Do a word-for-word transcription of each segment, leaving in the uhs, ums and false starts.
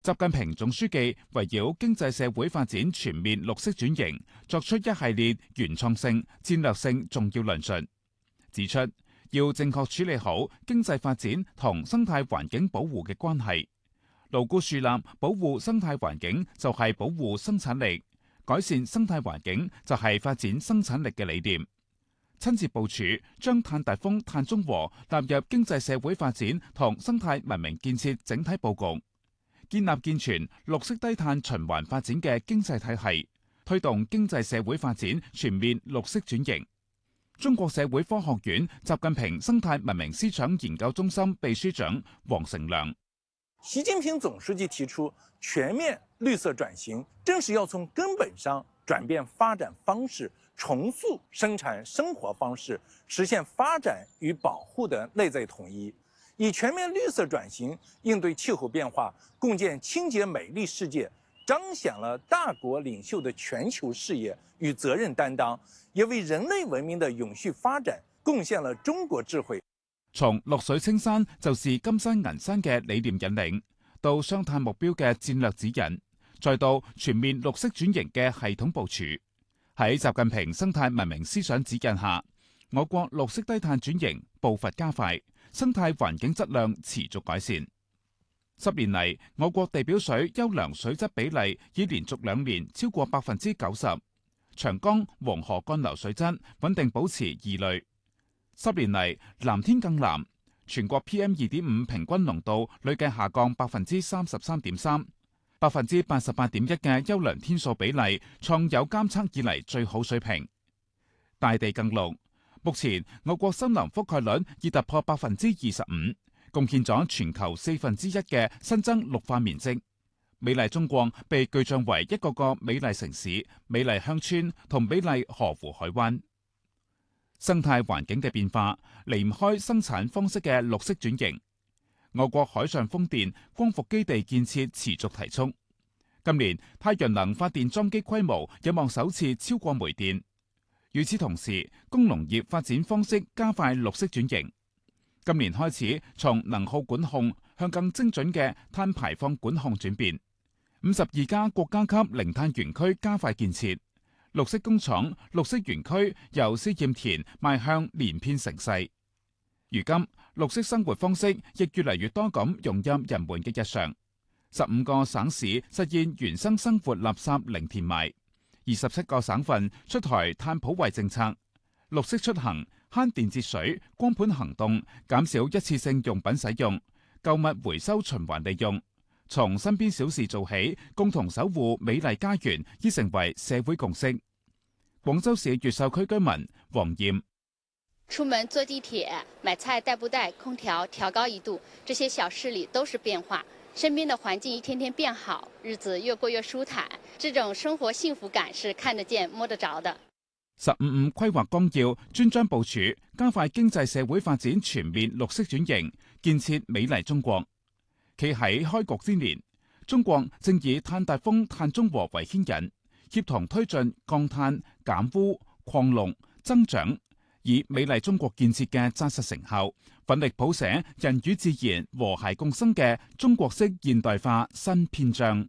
習近平總書記圍繞經濟社會發展全面綠色轉型，作出一系列原創性、戰略性重要論述，指出要正確處理好經濟發展同生態環境保護嘅關係，牢固樹立保護生態環境就係保護生產力，改善生態環境就係發展生產力嘅理念。親自部署將碳達峰、碳中和納入經濟社會發展同生態文明建設整體佈局，建立健全綠色低碳循環發展嘅經濟體系，推動經濟社會發展全面綠色轉型。中國社會科學院習近平生態文明思想研究中心秘書長王成良： 習近平總書記提出全面綠色轉型，正是要從根本上轉變發展方式，重塑生產生活方式，實現發展與保護的內在統一，以全面綠色轉型應對氣候變化，共建清潔美麗世界，彰顯了大國領袖的全球視野與責任擔當，也為人類文明的永續發展貢獻了中國智慧。 從綠水青山就是金山銀山嘅理念引領，到雙碳目標嘅戰略指引，再到全面綠色轉型嘅系統部署。喺習近平生態文明思想指引下，我國綠色低碳轉型步伐加快，生態環境質量持續改善。十年嚟，我國地表水優良水質比例已連續兩年超過百分之九十，長江、黃河幹流水質穩定保持二類。十年嚟，藍天更藍，全國 P M 二點五 平均濃度累計下降百分之三十三點三。百分之八十八點一嘅優良天數比例創有監測以嚟最好水平。大地更綠，目前我國森林覆蓋率已突破百分之二十五，貢獻咗全球四分之一嘅新增綠化面積。美麗中國被具象為一個個美麗城市、美麗鄉村同美麗河湖海灣。生態環境嘅變化離唔開生產方式嘅綠色轉型。我國海上風電、光伏基地建設持續提速。今年太陽能發電裝機規模有望首次超過煤電。與此同時，工農業發展方式加快綠色轉型。今年開始，從能耗管控向更精準嘅碳排放管控轉變。五十二家國家級零碳園區加快建設，綠色工廠、綠色園區由試驗田邁向連片成勢。如今，綠色生活方式亦越嚟越多咁融入人們嘅日常。十五個省市實現原生生活垃圾零填埋，二十七個省份出台碳普惠政策，綠色出行、慳電節水、光盤行動、減少一次性用品使用、購物回收循環利用，從身邊小事做起，共同守護美麗家園，已成為社會共識。廣州市越秀區居民黃艷： 出門坐地鐵、買菜帶不帶、空調調高一度，這些小事裏都是變化。身邊的環境一天天變好，日子越過越舒坦，這種生活幸福感是看得見摸得着的。 十五五規劃綱要專章部署，加快經濟社會發展全面綠色轉型，建設美麗中國。企喺開局之年，中國正以碳達峰、碳中和為牽引，協同推進降碳、減污、擴綠、增長，以美麗中國建設嘅紮實成效，奮力譜寫人與自然和諧共生嘅中國式現代化新篇章。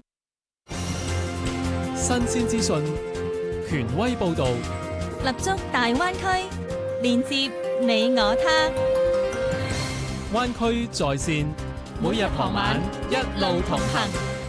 新鮮資訊，權威報導， 立足大灣區，連接你我他。 灣區在線，每日傍晚一路同行。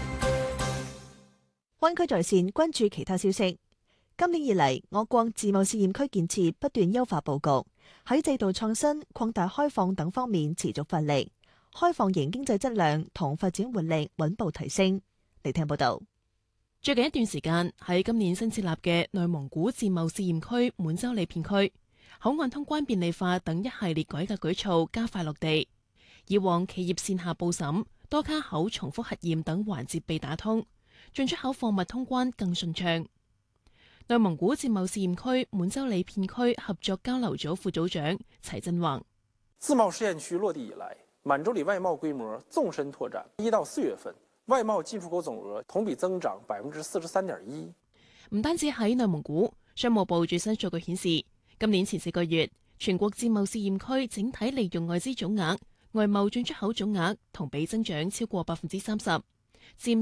灣區在線關注其他消息。今年以嚟，我國自貿試驗區建設不斷優化佈局，喺制度創新、擴大開放等方面持續發力，開放型經濟質量同發展活力穩步提升。嚟聽報道。 最近一段時間，喺今年新設立嘅內蒙古自貿試驗區滿洲里片區，口岸通關便利化等一系列改革舉措加快落地。以往企業線下報審、多卡口重複核驗等環節被打通，進出口貨物通關更順暢。內蒙古自貿試驗區滿洲里片區合作交流組副組長齊振宏： 自貿試驗區落地以來，滿洲里外貿規模縱深拓展。一到四月份，外貿進出口總額同比增長百分之四十三點一。 唔單止喺內蒙古，商務部最新數據顯示，今年前四個月，全國自貿試驗區整體利用外資總額、外貿進出口總額同比增長超過百分之三十。